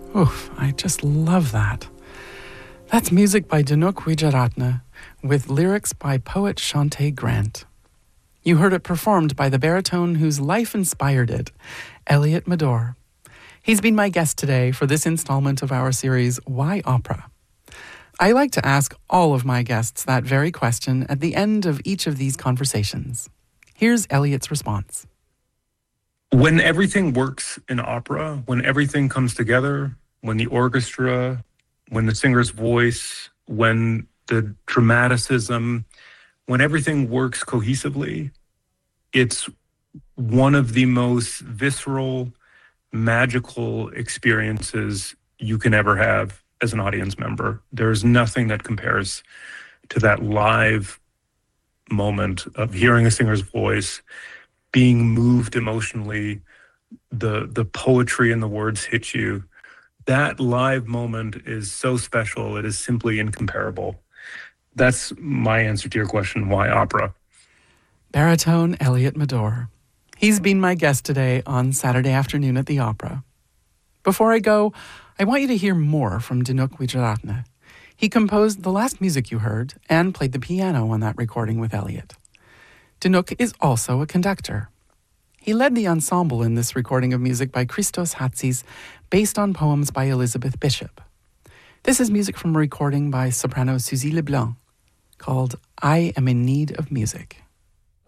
Oof, I just love that. That's music by Dinouk Wijeratne with lyrics by poet Shantae Grant. You heard it performed by the baritone whose life inspired it, Elliot Madore. He's been my guest today for this installment of our series, Why Opera? I like to ask all of my guests that very question at the end of each of these conversations. Here's Elliot's response. When everything works in opera, when everything comes together, when the orchestra, when the singer's voice, when the dramaticism, when everything works cohesively, it's one of the most visceral, magical experiences you can ever have as an audience member. There's nothing that compares to that live moment of hearing a singer's voice, being moved emotionally, the poetry and the words hit you. That live moment is so special. It is simply incomparable. That's my answer to your question, why opera? Baritone Elliot Madore. He's been my guest today on Saturday afternoon at the opera. Before I go, I want you to hear more from Dinouk Wijeratne. He composed the last music you heard and played the piano on that recording with Elliot. Dinouk is also a conductor. He led the ensemble in this recording of music by Christos Hatzis, based on poems by Elizabeth Bishop. This is music from a recording by soprano Suzy Leblanc called I Am in Need of Music.